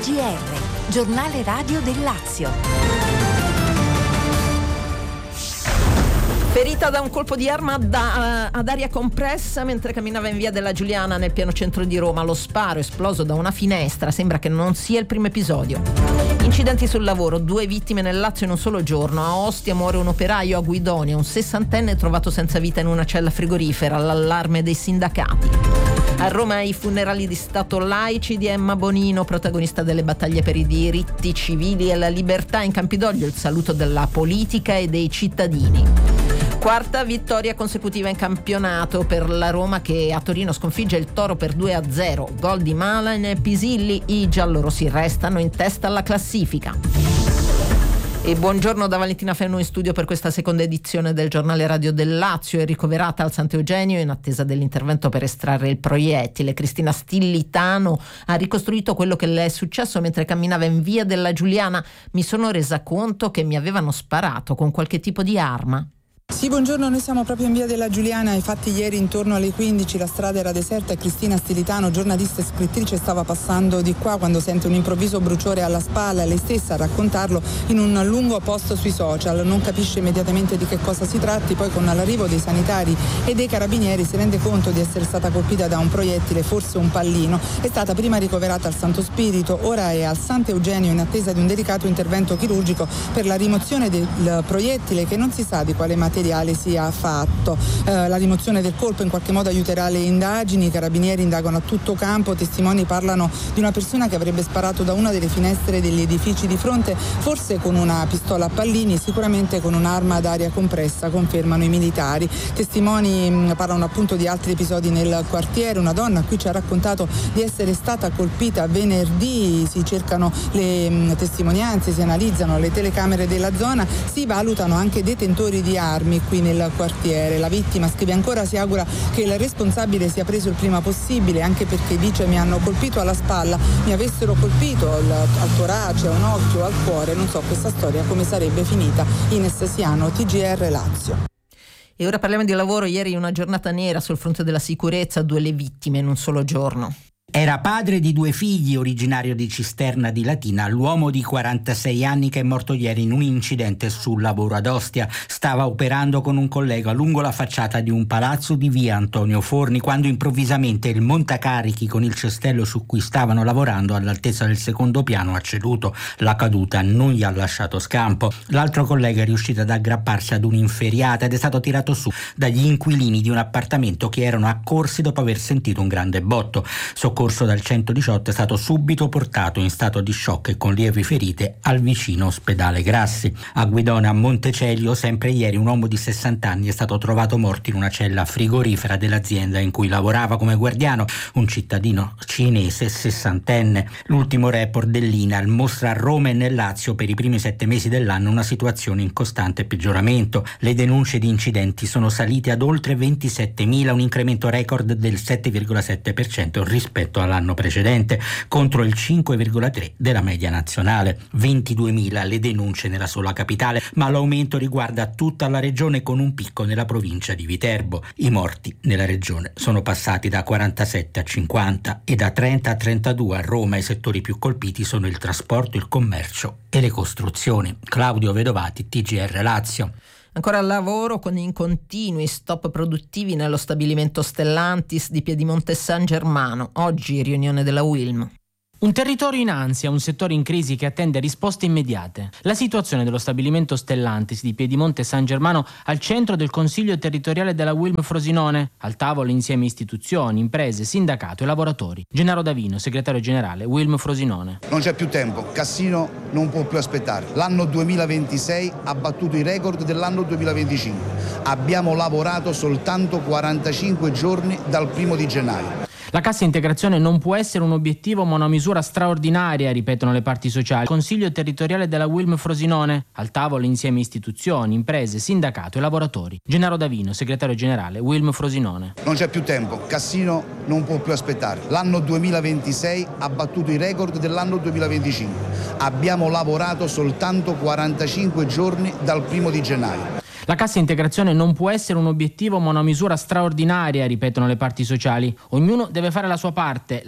TGR, giornale radio del Lazio. Ferita da un colpo di arma ad aria compressa mentre camminava in via della Giuliana nel pieno centro di Roma. Lo sparo esploso da una finestra. Sembra che non sia il primo episodio. Incidenti sul lavoro, 2 vittime nel Lazio in un solo giorno. A Ostia muore un operaio, a Guidonia un 60enne trovato senza vita in una cella frigorifera. L'allarme dei sindacati. A Roma i funerali di Stato laici di Emma Bonino, protagonista delle battaglie per i diritti civili e la libertà. In Campidoglio il saluto della politica e dei cittadini. Quarta vittoria consecutiva in campionato per la Roma, che a Torino sconfigge il Toro per 2-0. Gol di Malan e Pisilli, i giallorossi restano in testa alla classifica. E buongiorno da Valentina Fenno in studio per questa seconda edizione del giornale radio del Lazio. È ricoverata al Sant'Eugenio in attesa dell'intervento per estrarre il proiettile. Cristina Stillitano ha ricostruito quello che le è successo mentre camminava in via della Giuliana. Mi sono resa conto che mi avevano sparato con qualche tipo di arma. Sì, buongiorno, noi siamo proprio in via della Giuliana. Infatti ieri intorno alle 15 la strada era deserta e Cristina Stillitano, giornalista e scrittrice, stava passando di qua quando sente un improvviso bruciore alla spalla. Lei stessa a raccontarlo in un lungo post sui social. Non capisce immediatamente di che cosa si tratti, poi con l'arrivo dei sanitari e dei carabinieri si rende conto di essere stata colpita da un proiettile, forse un pallino. È stata prima ricoverata al Santo Spirito, ora è al Sant'Eugenio in attesa di un delicato intervento chirurgico per la rimozione del proiettile, che non si sa di quale materiale sia fatto. La rimozione del colpo in qualche modo aiuterà le indagini. I carabinieri indagano a tutto campo. Testimoni parlano di una persona che avrebbe sparato da una delle finestre degli edifici di fronte, forse con una pistola a pallini, sicuramente con un'arma ad aria compressa, confermano i militari. Testimoni parlano appunto di altri episodi nel quartiere. Una donna qui ci ha raccontato di essere stata colpita venerdì. Si cercano le testimonianze, si analizzano le telecamere della zona, si valutano anche detentori di armi qui nel quartiere. La vittima, scrive ancora, si augura che il responsabile sia preso il prima possibile, anche perché dice: mi hanno colpito alla spalla, mi avessero colpito al torace, a un occhio, al cuore, non so questa storia come sarebbe finita. Ines Siano, TGR Lazio. E ora parliamo di lavoro. Ieri una giornata nera sul fronte della sicurezza, 2 le vittime in un solo giorno. Era padre di 2 figli, originario di Cisterna di Latina, l'uomo di 46 anni che è morto ieri in un incidente sul lavoro ad Ostia. Stava operando con un collega lungo la facciata di un palazzo di via Antonio Forni quando improvvisamente il montacarichi con il cestello su cui stavano lavorando all'altezza del secondo piano ha ceduto. La caduta non gli ha lasciato scampo. L'altro collega è riuscito ad aggrapparsi ad un'inferriata ed è stato tirato su dagli inquilini di un appartamento che erano accorsi dopo aver sentito un grande botto. Soccorso dal 118, è stato subito portato in stato di shock e con lievi ferite al vicino ospedale Grassi. A Guidona, a Montecelio, sempre ieri un uomo di 60 anni è stato trovato morto in una cella frigorifera dell'azienda in cui lavorava come guardiano, un cittadino cinese 60enne. L'ultimo report dell'INAIL mostra a Roma e nel Lazio per i primi 7 mesi dell'anno una situazione in costante peggioramento. Le denunce di incidenti sono salite ad oltre 27.000, un incremento record del 7,7% rispetto all'anno precedente, contro il 5,3% della media nazionale. 22.000 le denunce nella sola capitale, ma l'aumento riguarda tutta la regione con un picco nella provincia di Viterbo. I morti nella regione sono passati da 47 a 50 e da 30 a 32 a Roma. I settori più colpiti sono il trasporto, il commercio e le costruzioni. Claudio Vedovati, TGR Lazio. Ancora al lavoro con i continui stop produttivi nello stabilimento Stellantis di Piedimonte San Germano. Oggi riunione della UILM. Un territorio in ansia, un settore in crisi che attende risposte immediate. La situazione dello stabilimento Stellantis di Piedimonte San Germano al centro del Consiglio territoriale della UILM Frosinone. Al tavolo insieme istituzioni, imprese, sindacato e lavoratori. Gennaro Davino, segretario generale UILM Frosinone. Non c'è più tempo, Cassino non può più aspettare. L'anno 2026 ha battuto i record dell'anno 2025. Abbiamo lavorato soltanto 45 giorni dal 1 di gennaio. La cassa integrazione non può essere un obiettivo ma una misura straordinaria, ripetono le parti sociali. Consiglio territoriale della UILM Frosinone. Al tavolo insieme istituzioni, imprese, sindacato e lavoratori. Gennaro Davino, segretario generale UILM Frosinone. Non c'è più tempo, Cassino non può più aspettare. L'anno 2026 ha battuto i record dell'anno 2025. Abbiamo lavorato soltanto 45 giorni dal 1 di gennaio. La cassa integrazione non può essere un obiettivo ma una misura straordinaria, ripetono le parti sociali. Ognuno deve fare la sua parte.